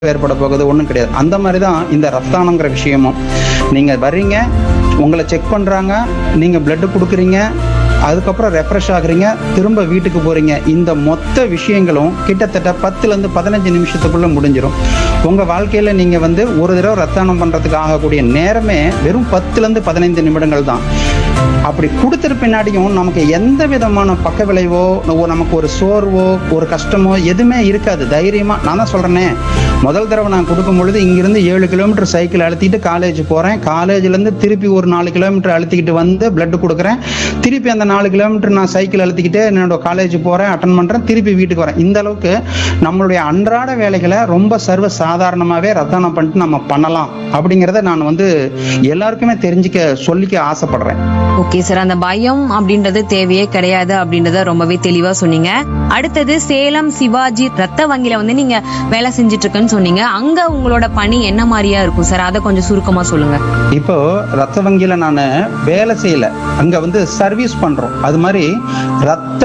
ஏற்பட போகுது ஒன்றும் கிடையாது. அந்த மாதிரி தான் இந்த ரத்தானங்கிற விஷயமும். நீங்கள் வர்றீங்க, உங்களை செக் பண்ணுறாங்க, நீங்கள் பிளட்டு கொடுக்குறீங்க, அதுக்கப்புறம் ரெஃப்ரெஷ் ஆகுறீங்க, திரும்ப வீட்டுக்கு போகிறீங்க. இந்த மொத்த விஷயங்களும் கிட்டத்தட்ட 10லேருந்து 15 நிமிஷத்துக்குள்ளே முடிஞ்சிடும். உங்கள் வாழ்க்கையில் நீங்கள் ஒரு தடவை ரத்தானம் பண்ணுறதுக்கு ஆகக்கூடிய நேரமே வெறும் 10லேருந்து 15 நிமிடங்கள் தான். அப்படி கொடுத்துட்டு பின்னாடியும் நமக்கு எந்த விதமான பக்க விளைவோ, நமக்கு ஒரு சோர்வோ, ஒரு கஷ்டமோ எதுவுமே இருக்காது. தைரியமாக நான் தான் சொல்கிறேனே, முதல் தடவை நான் கொடுக்கும் பொழுது இங்கிருந்து 7 கிலோமீட்டர் சைக்கிள் அழுத்திட்டு காலேஜ் போகிறேன். காலேஜ்லேருந்து திருப்பி ஒரு 4 கிலோமீட்டர் அழுத்திக்கிட்டு வந்து பிளட் கொடுக்குறேன். திருப்பி அந்த 4 கிலோமீட்டர் நான் சைக்கிள் அழுத்திக்கிட்டு என்னோட காலேஜ் போகிறேன், அட்டன் பண்ணுறேன், திருப்பி வீட்டுக்கு வரேன். இந்த அளவுக்கு நம்மளுடைய அன்றாட வேலைகளை ரொம்ப சர்வ சாதாரணமாகவே ரத்தானம் பண்ணிட்டு நம்ம பண்ணலாம் அப்படிங்கிறத நான் எல்லாருக்குமே சொல்லிக்க ஆசைப்படுறேன். ஓகே சார், அந்த பயம் அப்படின்றது தேவையே கிடையாது அப்படின்றத ரொம்பவே தெளிவா சொன்னீங்க. அடுத்தது சேலம் சிவாஜி ரத்த வங்கியில நீங்க வேலை செஞ்சுட்டு இருக்குன்னு சொன்னீங்க. அங்க உங்களோட பணி என்ன மாதிரியா இருக்கும் சார்? அதை கொஞ்சம் சுருக்கமா சொல்லுங்க. இப்போ ரத்த வங்கியில நான் வேலை செய்யல, அங்க சர்வீஸ் பண்றோம். அது மாதிரி ரத்த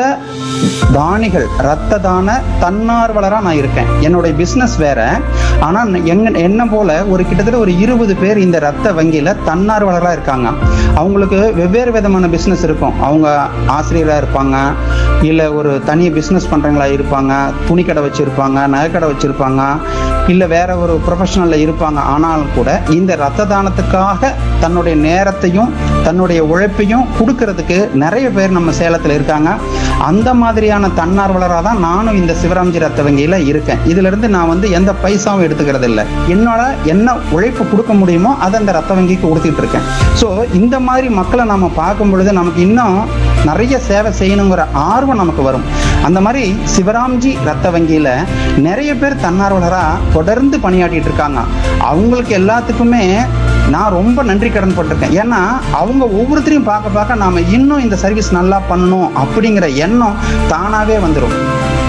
தானிகள், ரத்த தான தன்னார்வலரா நான் இருக்கேன். என்னுடைய பிசினஸ் வேற. ஆனா என்ன போல கிட்டத்தட்ட 20 பேர் இந்த ரத்த வங்கியில தன்னார்வலரா இருக்காங்க. அவங்களுக்கு வெவ்வேறு விதமான பிசினஸ் இருக்கும். அவங்க ஆசிரியரா இருப்பாங்க, இல்ல ஒரு தனி பிசினஸ் பண்றவங்களா இருப்பாங்க, துணிக்கடை வச்சிருப்பாங்க, நகைக்கடை வச்சிருப்பாங்க, இல்ல வேற ஒரு ப்ரொஃபஷனல்ல இருப்பாங்க. ஆனாலும் கூட இந்த ரத்த தானத்துக்காக தன்னுடைய நேரத்தையும் தன்னுடைய உழைப்பையும் கொடுக்கறதுக்கு நிறைய பேர் நம்ம சேலத்துல இருக்காங்க. அந்த மாதிரியான தன்னார்வலராக தான் நானும் இந்த சிவராம்ஜி ரத்த வங்கியில இருக்கேன். இதுல இருந்து நான் எந்த பைசாவும் எடுத்துக்கிறது இல்லை. என்னோட என்ன உழைப்பு கொடுக்க முடியுமோ அதை அந்த ரத்த வங்கிக்கு கொடுத்துட்டு இருக்கேன். ஸோ இந்த மாதிரி மக்களை நம்ம பார்க்கும் பொழுது நமக்கு இன்னும் நிறைய சேவை செய்யணுங்கிற ஆர்வம் நமக்கு வரும். அந்த மாதிரி சிவராம்ஜி ரத்த வங்கியில நிறைய பேர் தன்னார்வலரா தொடர்ந்து பணியாற்றிட்டு இருக்காங்க. அவங்களுக்கு எல்லாத்துக்குமே நான் ரொம்ப நன்றி கடன் பட்டிருக்கேன். ஏன்னா அவங்க ஒவ்வொருத்தரையும் பார்க்க நாம இன்னும் இந்த சர்வீஸ் நல்லா பண்ணணும் அப்படிங்கிற எண்ணம் தானாவே வந்துடும்.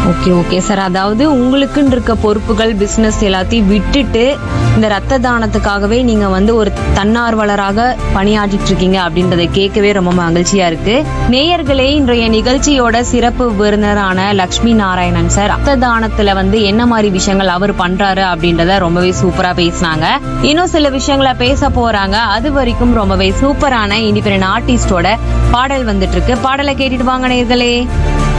ஓகே சார், அதாவது உங்களுக்குன்னு இருக்க பொறுப்புகள், பிசினஸ் எல்லாத்தையும் விட்டுட்டு இந்த ரத்த தானத்துக்காகவே நீங்க ஒரு தன்னார்வலராக பணியாற்றிட்டு இருக்கீங்க அப்படின்றத கேட்கவே ரொம்ப மகிழ்ச்சியா இருக்கு. நேயர்களே, இன்றைய நிகழ்ச்சியோட சிறப்பு விருந்தினரான லட்சுமி நாராயணன் சார் ரத்த தானத்துல என்ன மாதிரி விஷயங்கள் அவர் பண்றாரு அப்படின்றத ரொம்பவே சூப்பரா பேசினாங்க. இன்னும் சில விஷயங்களை பேச போறாங்க. அது வரைக்கும் ரொம்பவே சூப்பரான இண்டிபெண்டன்ட் ஆர்டிஸ்டோட பாடல் வந்துட்டு இருக்கு. பாடலை கேட்டுட்டு வாங்க நேயர்களே.